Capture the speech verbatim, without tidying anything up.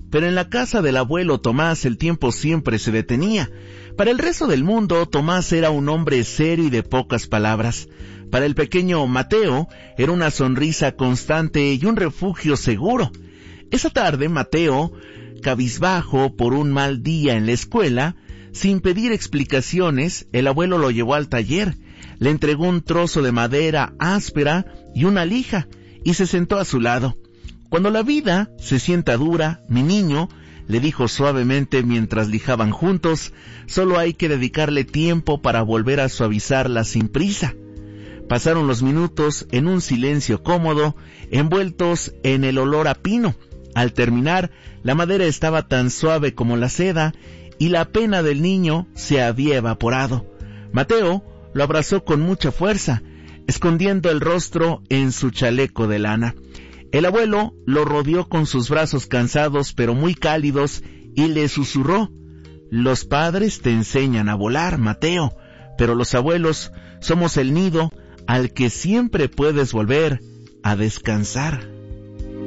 pero en la casa del abuelo Tomás el tiempo siempre se detenía. Para el resto del mundo, Tomás era un hombre serio y de pocas palabras. Para el pequeño Mateo, era una sonrisa constante y un refugio seguro. Esa tarde, Mateo, cabizbajo por un mal día en la escuela, sin pedir explicaciones, el abuelo lo llevó al taller, le entregó un trozo de madera áspera y una lija, y se sentó a su lado. Cuando la vida se sienta dura, mi niño, le dijo suavemente mientras lijaban juntos, solo hay que dedicarle tiempo para volver a suavizarla sin prisa. Pasaron los minutos en un silencio cómodo, envueltos en el olor a pino. Al terminar, la madera estaba tan suave como la seda y la pena del niño se había evaporado. Mateo lo abrazó con mucha fuerza, escondiendo el rostro en su chaleco de lana. El abuelo lo rodeó con sus brazos cansados pero muy cálidos y le susurró: «Los padres te enseñan a volar, Mateo, pero los abuelos somos el nido al que siempre puedes volver a descansar».